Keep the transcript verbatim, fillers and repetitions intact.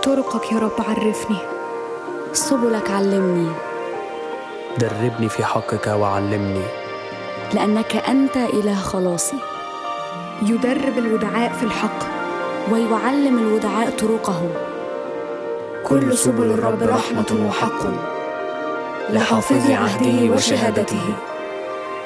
طرقك يا رب عرفني، سبلك علمني، دربني في حقك وعلمني، لأنك أنت إله خلاصي. يدرب الودعاء في الحق ويعلم الودعاء طرقه. كل سبل الرب رحمة وحق، لحافظي عهده وشهادته.